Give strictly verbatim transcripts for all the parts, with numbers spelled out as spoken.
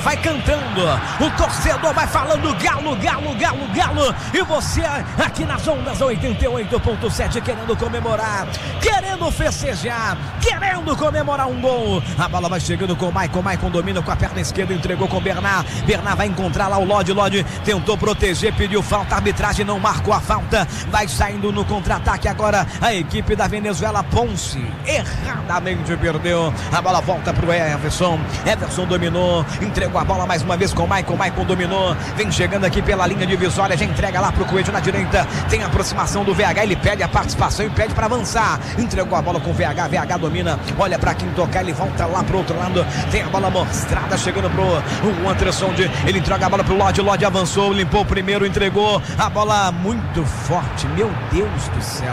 vai cantando, o torcedor vai falando galo, galo, galo, galo, e você aqui nas ondas oitenta e oito ponto sete querendo comemorar, querendo festejar, querendo comemorar um gol. A bola vai chegando com o Maicon, Maicon domina com a perna esquerda, entregou com o Bernard, Bernard vai encontrar lá o Lodi, Lodi tentou proteger, pediu falta, a arbitragem não marcou a falta, vai saindo no contra-ataque agora a equipe da Venezuela. Ponce erradamente perdeu, a bola volta pro Everson, Everson dominou, entregou a bola mais uma vez com o Maicon, Maicon dominou, vem chegando aqui pela linha divisória, já entrega lá pro Coelho na direita, tem a aproximação do V H, ele pede a participação e pede para avançar, entregou a bola com o V H, V H domina, olha para quem tocar, ele volta lá pro outro lado, tem a bola mostrada, chegando pro o Anderson, ele entrega a bola pro Lodi, Lodi avançou, limpou o primeiro, entregou a bola muito forte, meu Deus do céu.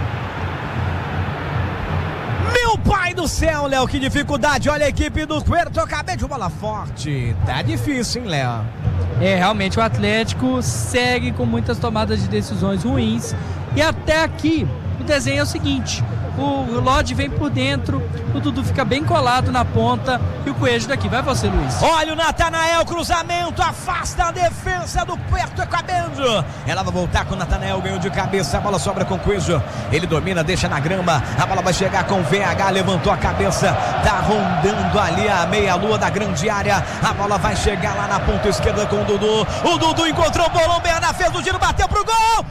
Meu pai do céu, Léo, que dificuldade, olha a equipe do Puerto Cabello, bola forte, tá difícil, hein, Léo? É, realmente o Atlético segue com muitas tomadas de decisões ruins, e até aqui o desenho é o seguinte: o Lodi vem por dentro, o Dudu fica bem colado na ponta e o Coelho daqui. Vai você, Luiz. Olha o Natanael, cruzamento, afasta a defesa do Puerto Cabello. Ela vai voltar com o Natanael, ganhou de cabeça, a bola sobra com o Coelho. Ele domina, deixa na grama, a bola vai chegar com o V H, levantou a cabeça, tá rondando ali a meia-lua da grande área. A bola vai chegar lá na ponta esquerda com o Dudu. O Dudu encontrou o bolão, Bernard fez o giro, bateu pro gol.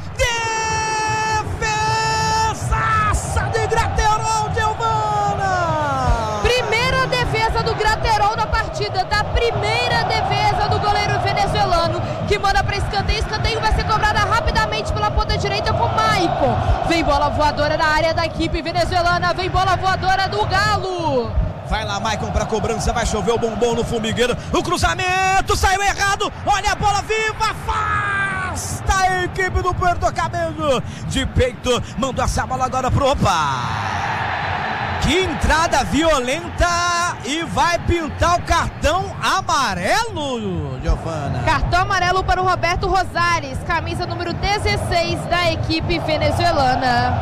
De Graterol, Giovana! Primeira defesa do Graterol na partida, da primeira defesa do goleiro venezuelano, que manda para escanteio, escanteio vai ser cobrada rapidamente pela ponta direita com Maicon. Vem bola voadora na área da equipe venezuelana, vem bola voadora do Galo. Vai lá, Maicon para cobrança, vai chover o bombom no formigueiro, o cruzamento saiu errado, olha a bola viva, afasta a equipe do Puerto Cabello, de peito, mandou essa bola agora pro opa, que entrada violenta, e vai pintar o cartão amarelo, Giovana. Cartão amarelo para o Roberto Rosales, camisa número dezesseis da equipe venezuelana.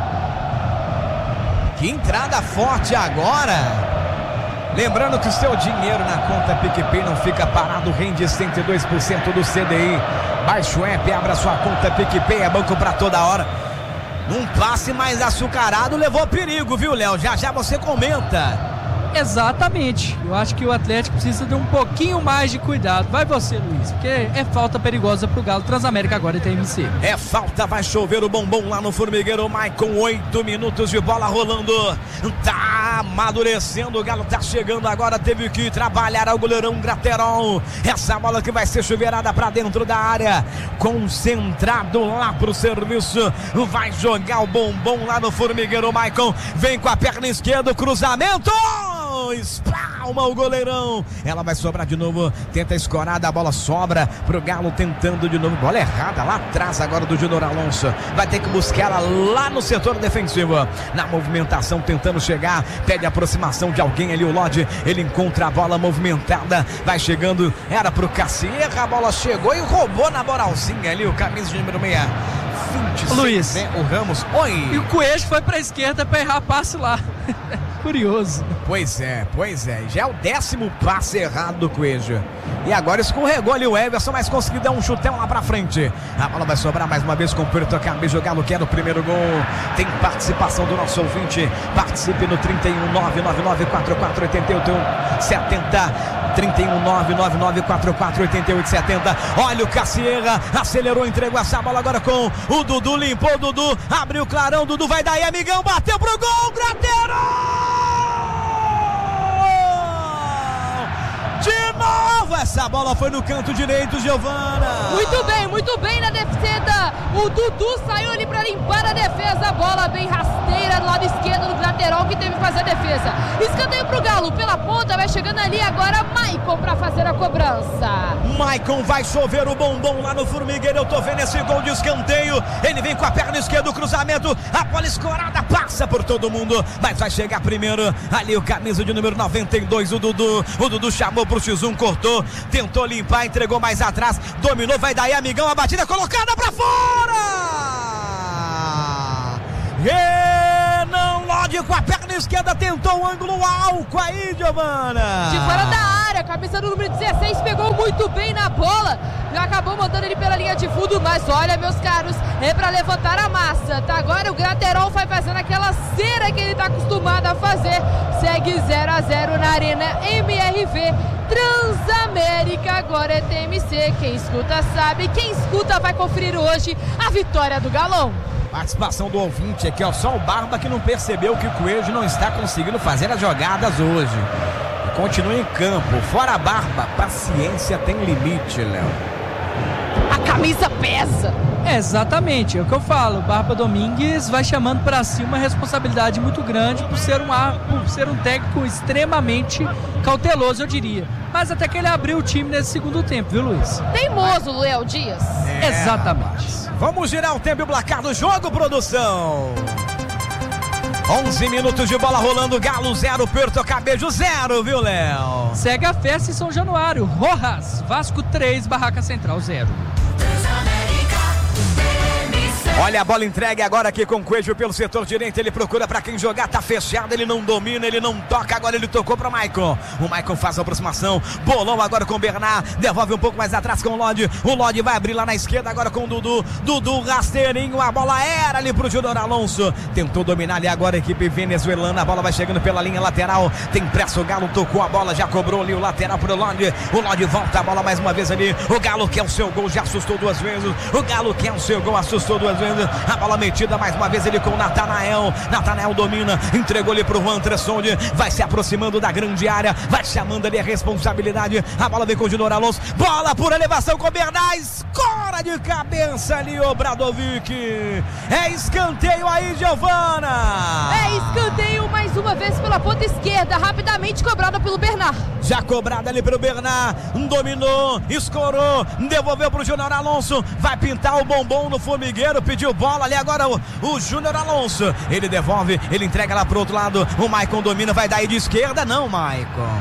Que entrada forte agora. Lembrando que o seu dinheiro na conta PicPay não fica parado, rende cento e dois por cento do C D I. Baixe o app, abra sua conta PicPay, é banco pra toda hora. Um passe mais açucarado levou perigo, viu, Léo? Já já você comenta. Exatamente, eu acho que o Atlético precisa de um pouquinho mais de cuidado. Vai você, Luiz, porque é falta perigosa pro Galo. Transamérica agora tem M C. É falta, vai chover o bombom lá no formigueiro. Maicon, oito minutos de bola rolando, tá amadurecendo, o Galo tá chegando agora, teve que trabalhar ao goleirão Graterol. Essa bola que vai ser chuveirada pra dentro da área, concentrado lá pro serviço, vai jogar o bombom lá no formigueiro. Maicon vem com a perna esquerda, cruzamento, espalma o goleirão, ela vai sobrar de novo, tenta escorada, a bola sobra pro Galo, tentando de novo, bola errada lá atrás agora do Júnior Alonso, vai ter que buscar ela lá no setor defensivo, na movimentação, tentando chegar, pede aproximação de alguém ali, o Lodi, ele encontra a bola movimentada, vai chegando, era pro Cassierra, a bola chegou e roubou na moralzinha ali, o camisa de número meia vinte e seis, Luiz, né? O Ramos, oi! E o Coelho foi pra esquerda pra errar passe lá. Curioso. Pois é, pois é. Já é o décimo passe errado do Coelho. E agora escorregou ali o Everson, mas conseguiu dar um chutão lá pra frente. A bola vai sobrar mais uma vez com o Puerto Cabello. Galo quer o primeiro gol. Tem participação do nosso ouvinte. Participe no trinta e um, nove nove nove, quatro quatro oito oito, sete zero. trinta e um, nove nove nove, quatro quatro oito oito, sete zero. Olha o Cassierra, acelerou, entregou essa bola agora com o Dudu, limpou o Dudu, abriu o clarão, Dudu vai daí, amigão, bateu pro gol, Graterol! De novo, essa bola foi no canto direito, Giovana. Muito bem, muito bem na defesa. O Dudu saiu ali para limpar a defesa. A bola bem rasteira do lado esquerdo do Graterol, que teve que fazer a defesa. Escanteio pro Galo, pela ponta, vai chegando ali agora Maicon para fazer a cobrança. Maicon vai chover o bombom lá no formigueiro. Eu tô vendo esse gol de escanteio. Ele vem com a perna esquerda, o cruzamento, a bola escorada, passa por todo mundo, mas vai chegar primeiro ali o camisa de número noventa e dois, o Dudu. O Dudu chamou pro X um, cortou, tentou limpar, entregou mais atrás, dominou, vai daí, amigão, a batida colocada pra fora! Renan Lodi com a perna esquerda, tentou um ângulo alto aí, Giovana! De fora da área, camisa do número dezesseis pegou o muito bem na bola. Acabou mandando ele pela linha de fundo, mas olha, meus caros, é pra levantar a massa, tá? Agora o Graterol vai fazendo aquela cera que ele tá acostumado a fazer. Segue zero a zero na Arena M R V. Transamérica, agora é T M C. Quem escuta sabe, quem escuta vai conferir hoje a vitória do Galão. Participação do ouvinte aqui, ó. Só o Barba que não percebeu que o Coelho não está conseguindo fazer as jogadas hoje. Continua em campo. Fora a Barba, paciência tem limite, Léo. A camisa pesa. Exatamente, é o que eu falo. Barba Domingues vai chamando para si uma responsabilidade muito grande por ser um, ar, por ser um técnico extremamente cauteloso, eu diria. Mas até que ele abriu o time nesse segundo tempo, viu, Luiz? Teimoso, Léo Dias. É, exatamente. Vamos girar o tempo e o placar do jogo, produção. onze minutos de bola rolando, Galo zero, Porto Cabejo zero, viu, Léo? Segue a festa em São Januário. Rojas, Vasco três, Barraca Central zero. Olha a bola entregue agora aqui com o Coelho pelo setor direito, ele procura pra quem jogar, tá fechado, ele não domina, ele não toca, agora ele tocou pra Maicon, o Maicon faz a aproximação, bolão agora com o Bernard, devolve um pouco mais atrás com o Lodi, o Lodi vai abrir lá na esquerda agora com o Dudu, Dudu rasteirinho, a bola era ali pro Júnior Alonso, tentou dominar ali agora a equipe venezuelana, a bola vai chegando pela linha lateral, tem pressa, o Galo tocou a bola, já cobrou ali o lateral pro Lodi, o Lodi volta a bola mais uma vez ali, o Galo quer o seu gol, já assustou duas vezes, o Galo quer o seu gol, assustou duas vezes, a bola metida mais uma vez ele com o Natanael, Natanael domina, entregou ali pro Juan Tressoldi, vai se aproximando da grande área, vai chamando ali a responsabilidade, a bola vem com o Júnior Alonso, bola por elevação com o Bernard, escora de cabeça ali o Bradovic, é escanteio aí, Giovana, é escanteio mais uma vez pela ponta esquerda, rapidamente cobrada pelo Bernard, já cobrada ali pelo Bernard, dominou, escorou, devolveu pro Júnior Alonso, vai pintar o bombom no formigueiro, pediu bola ali agora o, o Júnior Alonso, ele devolve, ele entrega lá pro outro lado, o Maicon domina, vai daí de esquerda, não, Maicon,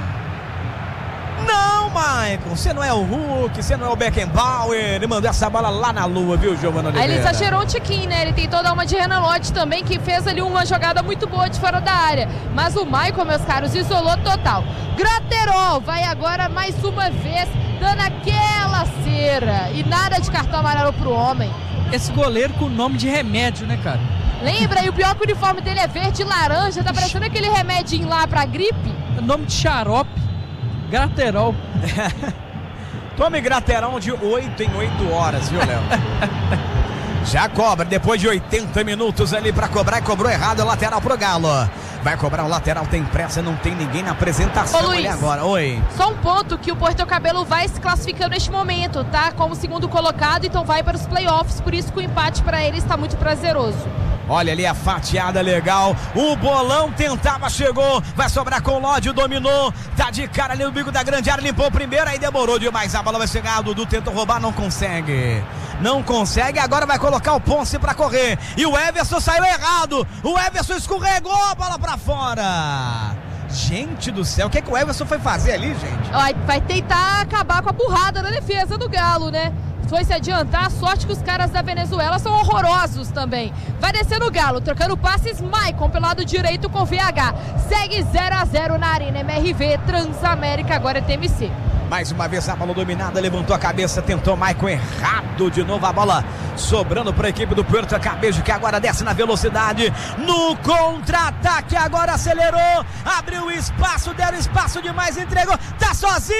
não, Maicon, você não é o Hulk, você não é o Beckenbauer, ele mandou essa bola lá na lua, viu, Giovana Oliveira? Aí ele exagerou um tiquinho, né, ele tentou dar uma de Renan Lodge também, que fez ali uma jogada muito boa de fora da área, mas o Maicon, meus caros, isolou total. Graterol vai agora mais uma vez dando aquela cera, e nada de cartão amarelo pro homem. Esse goleiro com nome de remédio, né, cara? Lembra? E o pior que o uniforme dele é verde e laranja. Tá parecendo aquele remedinho lá pra gripe. Nome de xarope. Graterol. Tome Graterol de oito em oito horas, viu, Léo? Já cobra, depois de oitenta minutos ali pra cobrar e cobrou errado, o lateral pro Galo. Vai cobrar o lateral, tem pressa, não tem ninguém na apresentação. Ô, Luiz, ali agora. Oi. Só um ponto que o Porto Cabelo vai se classificando neste momento, tá? Como segundo colocado, então vai para os playoffs, por isso que o empate para ele está muito prazeroso. Olha ali a fatiada legal, o bolão tentava, chegou, vai sobrar com o Lodi, dominou, tá de cara ali no bico da grande área, limpou o primeiro, aí demorou demais, a bola vai chegar, o Dudu tenta roubar, não consegue, não consegue, agora vai colocar o Ponce pra correr, e o Everson saiu errado, o Everson escorregou a bola pra fora. Gente do céu, o que é que o Everson foi fazer ali, gente? Vai, vai tentar acabar com a burrada na defesa do Galo, né? Foi se adiantar, sorte que os caras da Venezuela são horrorosos também. Vai descendo o Galo, trocando passes, Maicon pelo lado direito com V H. Segue zero a zero na Arena M R V, Transamérica, agora é T M C. Mais uma vez a bola dominada, levantou a cabeça, tentou Maicon, errado de novo a bola, sobrando para a equipe do Porto Cabejo, que agora desce na velocidade, no contra-ataque, agora acelerou, abriu espaço, deram espaço demais, entregou, tá sozinho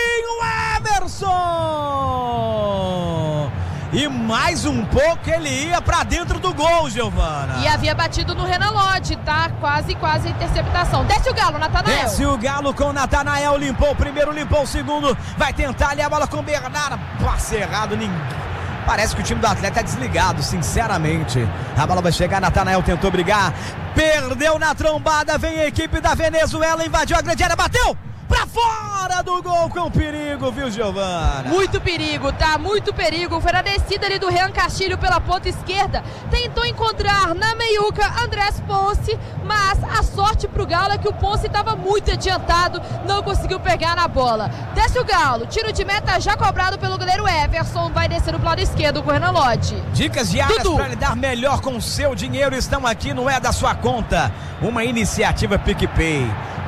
Everson! E mais um pouco ele ia pra dentro do gol, Giovana. E havia batido no Renan Lodge, tá? Quase, quase interceptação. Desce o Galo, Natanael. Desce o Galo com o Natanael, limpou o primeiro, limpou o segundo. Vai tentar ali a bola com o Bernard. Passe errado, ninguém. Parece que o time do Atlético é desligado, sinceramente. A bola vai chegar, Natanael tentou brigar. Perdeu na trombada, vem a equipe da Venezuela, invadiu a grande área, bateu! Pra fora do gol com perigo, viu, Giovana? Muito perigo, tá? Muito perigo. Foi na descida ali do Rean Castilho pela ponta esquerda. Tentou encontrar na meiuca Andrés Ponce, mas a sorte pro Galo é que o Ponce estava muito adiantado, não conseguiu pegar na bola. Desce o Galo, tiro de meta já cobrado pelo goleiro Everson, vai descer pro lado esquerdo com o Renan Lodge. Dicas diárias para lidar melhor com o seu dinheiro estão aqui, não é da sua conta. Uma iniciativa PicPay.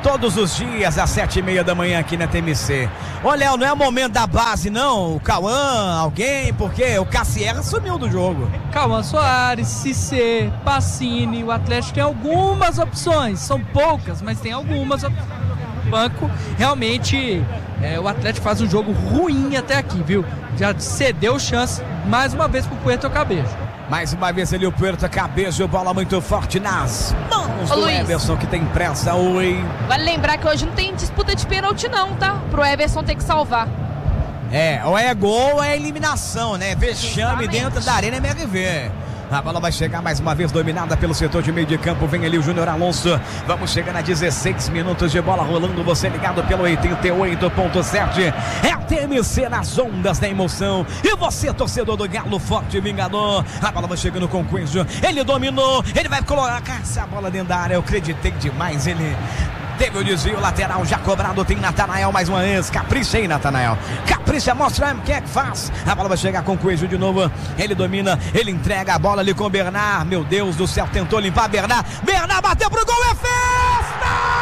todos os dias às sete e meia da manhã aqui na T M C. Ô, Léo, não é o momento da base, não? O Cauã, alguém, porque o Cassierra sumiu do jogo. Cauã Soares, Cissé, Pacini, o Atlético tem algumas opções, são poucas, mas tem algumas opções. O banco, realmente, é, o Atlético faz um jogo ruim até aqui, viu? Já cedeu chance, mais uma vez, pro Puerto Cabejo. Mais uma vez ali o Puerto Cabejo, bola muito forte nas mãos Ô, do Luiz. Everson, que tem pressa. Oi. Vale lembrar que hoje não tem disputa de pênalti não, tá? Pro Everson ter que salvar. É, ou é gol ou é eliminação, né? Vexame Exatamente. dentro da Arena M R V. A bola vai chegar mais uma vez dominada pelo setor de meio de campo. Vem ali o Júnior Alonso. Vamos chegar a dezesseis minutos de bola rolando. Você ligado pelo oitenta e oito ponto sete. É a T M C nas ondas da emoção. E você, torcedor do Galo, forte vingador. A bola vai chegando com o Coelho. Ele dominou. Ele vai colocar essa bola dentro da área. Eu acreditei demais. Ele teve o desvio lateral já cobrado. Tem Natanael mais uma vez. Capricha aí, Natanael. Capricha, mostra quem é que faz. A bola vai chegar com o Coelho de novo. Ele domina, ele entrega a bola ali com o Bernard. Meu Deus do céu, tentou limpar Bernard. Bernard bateu pro gol, é festa!